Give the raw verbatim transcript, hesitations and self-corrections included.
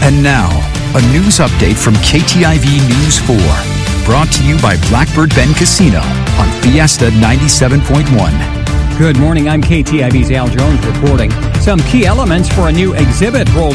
And now, a news update from K T I V News four. Brought to you by Blackbird Bend Casino on Fiesta ninety-seven point one. Good morning, I'm K T I V's Al Jones reporting. Some key elements for a new exhibit rolled